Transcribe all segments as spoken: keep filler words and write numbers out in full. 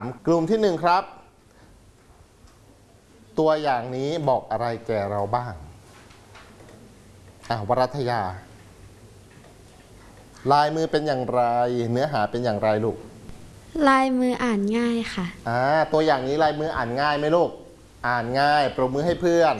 กลุ่มที่หนึ่งครับตัวอย่างนี้บอกอะไรแก่เราบ้างอ่ะวรัตยาลายมือเป็นอย่างไรเนื้อหาเป็นอย่างไรลูกลายมืออ่านง่ายค่ะอ่าตัวอย่างนี้ลายมืออ่านง่ายไหมลูกอ่านง่ายปรบมือให้เพื่อน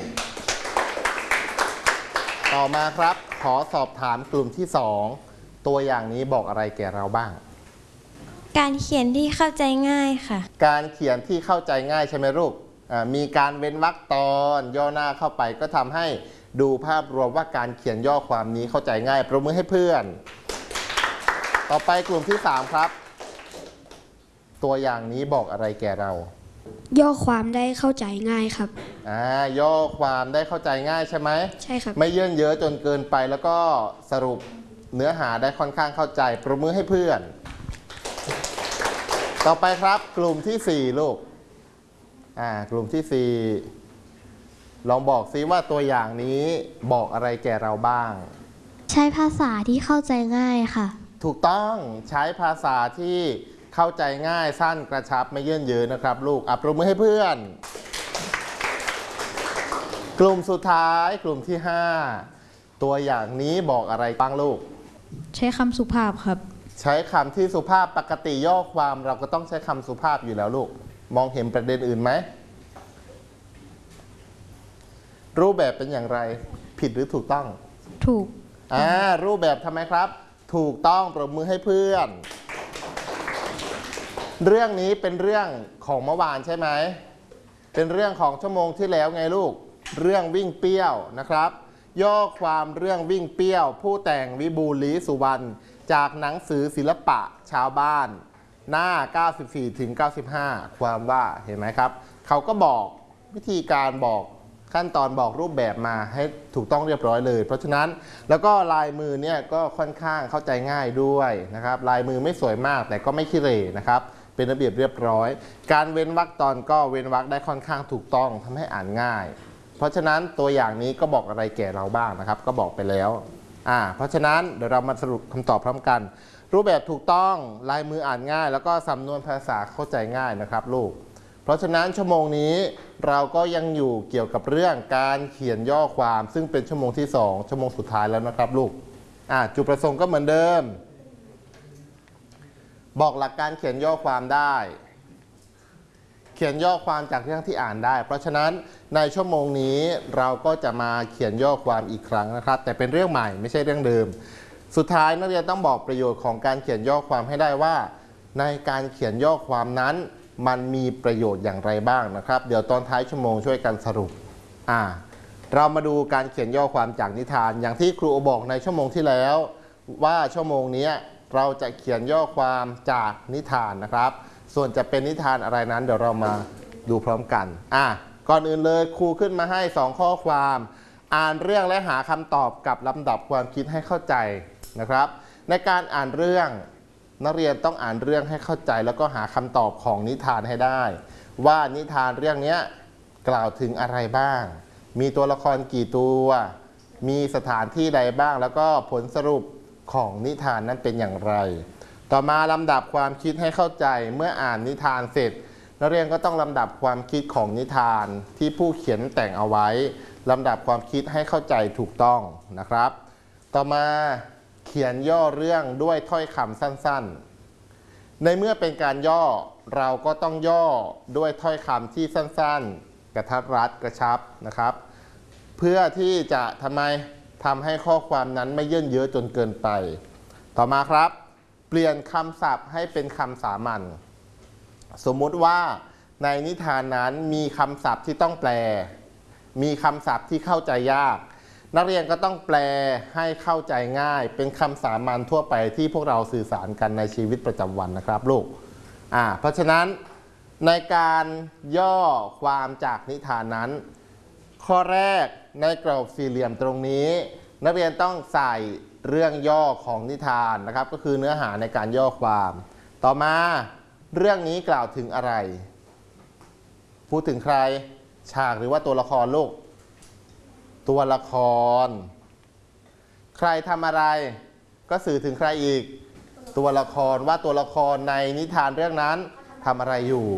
ต่อมาครับขอสอบถามกลุ่มที่สองตัวอย่างนี้บอกอะไรแก่เราบ้างการเขียนที่เข้าใจง่ายค่ะการเขียนที่เข้าใจง่ายใช่ไหมลูกมีการเว้นวรรคตอนย่อหน้าเข้าไปก็ทำให้ดูภาพรวมว่าการเขียนย่อความนี้เข้าใจง่ายปรบมือให้เพื่อนต่อไปกลุ่มที่สามครับตัวอย่างนี้บอกอะไรแก่เราย่อความได้เข้าใจง่ายครับอ่าย่อความได้เข้าใจง่ายใช่ไหมใช่ครับไม่เยื่นเยอะจนเกินไปแล้วก็สรุปเนื้อหาได้ค่อนข้างเข้าใจปรบมือให้เพื่อนต่อไปครับกลุ่มที่สี่ลูกอ่ากลุ่มที่สี่ลองบอกซิว่าตัวอย่างนี้บอกอะไรแก่เราบ้างใช้ภาษาที่เข้าใจง่ายค่ะถูกต้องใช้ภาษาที่เข้าใจง่ายสั้นกระชับไม่เยื่นเยอะนะครับลูกอ่ะปรบมือให้เพื่อนกลุ่มสุดท้ายกลุ่มที่ห้าตัวอย่างนี้บอกอะไรบ้างลูกใช้คำสุภาพครับใช้คำที่สุภาพปกติย่อความเราก็ต้องใช้คำสุภาพอยู่แล้วลูกมองเห็นประเด็นอื่นไหมรูปแบบเป็นอย่างไรผิดหรือถูกต้องถูกอ่ารูปแบบทำไมครับถูกต้องปรบมือให้เพื่อนเรื่องนี้เป็นเรื่องของเมื่อวานใช่ไหมเป็นเรื่องของชั่วโมงที่แล้วไงลูกเรื่องวิ่งเปรี้ยวนะครับย่อความเรื่องวิ่งเปรี้ยวผู้แต่งวิบูลย์ลีสุวรรณจากหนังสือศิลปะชาวบ้านหน้าเก้าสิบสี่ถึงเก้าสิบห้าความว่าเห็นไหมครับเขาก็บอกวิธีการบอกขั้นตอนบอกรูปแบบมาให้ถูกต้องเรียบร้อยเลยเพราะฉะนั้นแล้วก็ลายมือเนี่ยก็ค่อนข้างเข้าใจง่ายด้วยนะครับลายมือไม่สวยมากแต่ก็ไม่ขี้เหร่นะครับเป็นระเบียบเรียบร้อยการเว้นวรรคตอนก็เว้นวรรคได้ค่อนข้างถูกต้องทำให้อ่านง่ายเพราะฉะนั้นตัวอย่างนี้ก็บอกอะไรแก่เราบ้างนะครับก็บอกไปแล้วอ่าเพราะฉะนั้นเดี๋ยวเรามาสรุปคำตอบพร้อมกันรูปแบบถูกต้องลายมืออ่านง่ายแล้วก็สำนวนภาษาเข้าใจง่ายนะครับลูกเพราะฉะนั้นชั่วโมงนี้เราก็ยังอยู่เกี่ยวกับเรื่องการเขียนย่อความซึ่งเป็นชั่วโมงที่สองชั่วโมงสุดท้ายแล้วนะครับลูกอ่าจุดประสงค์ก็เหมือนเดิมบอกหลักการเขียนย่อความได้เขียนย่อความจากเรื่องที่อ่านได้เพราะฉะนั้นในชั่วโมงนี้เราก็จะมาเขียนย่อความอีกครั้งนะครับแต่เป็นเรื่องใหม่ไม่ใช่เรื่องเดิมสุดท้ายนักเรียนต้องบอกประโยชน์ของการเขียนย่อความให้ได้ว่าในการเขียนย่อความนั้นมันมีประโยชน์อย่างไรบ้างนะครับเดี๋ยวตอนท้ายชั่วโมงช่วยกันสรุปอ่าเรามาดูการเขียนย่อความจากนิทานอย่างที่ครูบอกในชั่วโมงที่แล้วว่าชั่วโมงนี้เราจะเขียนย่อความจากนิทานนะครับส่วนจะเป็นนิทานอะไรนั้นเดี๋ยวเรามาดูพร้อมกันอ่ะก่อนอื่นเลยครูขึ้นมาให้สองข้อความอ่านเรื่องและหาคำตอบกับลำดับความคิดให้เข้าใจนะครับในการอ่านเรื่องนักเรียนต้องอ่านเรื่องให้เข้าใจแล้วก็หาคำตอบของนิทานให้ได้ว่านิทานเรื่องนี้กล่าวถึงอะไรบ้างมีตัวละครกี่ตัวมีสถานที่ใดบ้างแล้วก็ผลสรุปของนิทานนั้นเป็นอย่างไรต่อมาลำดับความคิดให้เข้าใจเมื่ออ่านนิทานเสร็จนักเรียนก็ต้องลำดับความคิดของนิทานที่ผู้เขียนแต่งเอาไว้ลำดับความคิดให้เข้าใจถูกต้องนะครับต่อมาเขียนย่อเรื่องด้วยถ้อยคำสั้นๆในเมื่อเป็นการย่อเราก็ต้องย่อด้วยถ้อยคำที่สั้นๆกระทัดรัดกระชับนะครับเพื่อที่จะทำไมทำให้ข้อความนั้นไม่เยื่นเยอะจนเกินไปต่อมาครับเปลี่ยนคำศัพท์ให้เป็นคำสามัญสมมุติว่าในนิทานนั้นมีคำศัพท์ที่ต้องแปลมีคำศัพท์ที่เข้าใจยากนักเรียนก็ต้องแปลให้เข้าใจง่ายเป็นคำสามัญทั่วไปที่พวกเราสื่อสารกันในชีวิตประจำวันนะครับลูกอ่าเพราะฉะนั้นในการย่อความจากนิทานนั้นข้อแรกในกรอบสี่เหลี่ยมตรงนี้นักเรียนต้องใส่เรื่องย่อของนิทานนะครับก็คือเนื้อหาในการย่อความต่อมาเรื่องนี้กล่าวถึงอะไรพูดถึงใครฉากหรือว่าตัวละครลูกตัวละครใครทำอะไรก็สื่อถึงใครอีกตัวละครว่าตัวละครในนิทานเรื่องนั้นทำอะไรอยู่